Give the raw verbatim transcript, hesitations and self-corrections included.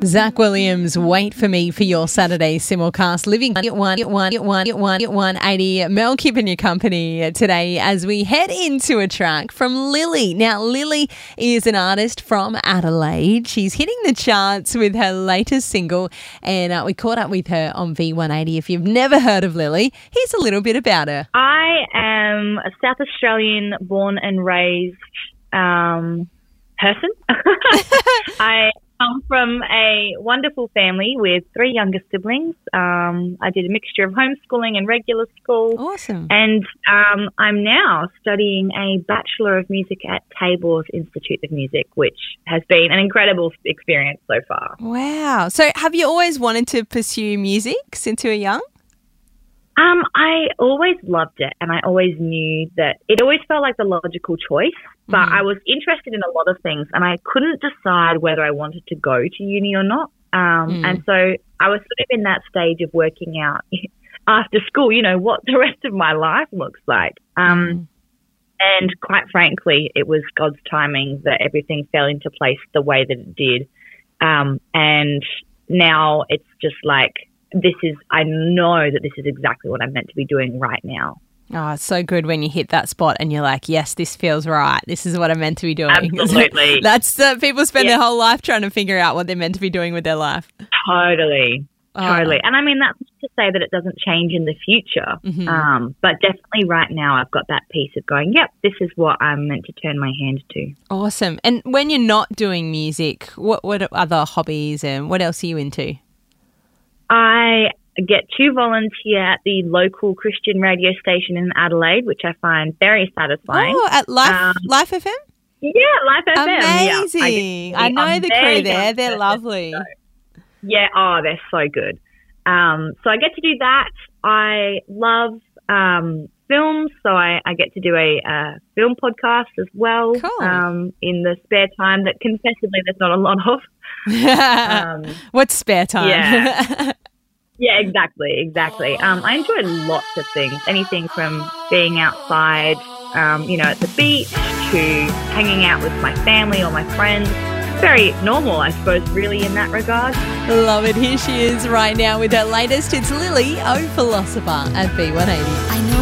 Zach Williams, Wait For Me for your Saturday simulcast. Living at one, at one, at one, at one, at one eighty. Mel keeping your company today as we head into a track from Lily. Now, Lily is an artist from Adelaide. She's hitting the charts with her latest single, and uh, we caught up with her on V one eighty. If you've never heard of Lily, here's a little bit about her. I am a South Australian born and raised um, person. I come from a wonderful family with three younger siblings. Um, I did a mixture of homeschooling and regular school. Awesome. And um, I'm now studying a Bachelor of Music at Tabor's Institute of Music, which has been an incredible experience so far. Wow. So have you always wanted to pursue music since you were young? Um, I always loved it, and I always knew that it always felt like the logical choice, but mm. I was interested in a lot of things, and I couldn't decide whether I wanted to go to uni or not. Um, mm. And so I was sort of in that stage of working out after school, you know, what the rest of my life looks like. Um, mm. And quite frankly, it was God's timing that everything fell into place the way that it did. Um, and now it's just like, this is, I know that this is exactly what I'm meant to be doing right now. Oh, it's so good when you hit that spot and you're like, yes, this feels right. This is what I'm meant to be doing. Absolutely. That's uh, people spend yeah. their whole life trying to figure out what they're meant to be doing with their life. Totally. Oh. Totally. And I mean, that's not to say that it doesn't change in the future. Mm-hmm. Um, but definitely right now I've got that piece of going, yep, this is what I'm meant to turn my hand to. Awesome. And when you're not doing music, what, what other hobbies and what else are you into? I get to volunteer at the local Christian radio station in Adelaide, which I find very satisfying. Oh, at Life, um, Life F M? Yeah, Life F M. Amazing. Yeah, I, I know the crew there. They're lovely. So, yeah, oh, they're so good. Um, so I get to do that. I love um, films, so I, I get to do a uh, film podcast as well. Cool. um, in the spare time that confessedly there's not a lot of. um, What's spare time? Yeah. Yeah, exactly, exactly. Um, I enjoy lots of things, anything from being outside, um, you know, at the beach to hanging out with my family or my friends. Very normal, I suppose, really, in that regard. Love it. Here she is right now with her latest. It's Lily, Oh Philosopher at V one eighty. I know.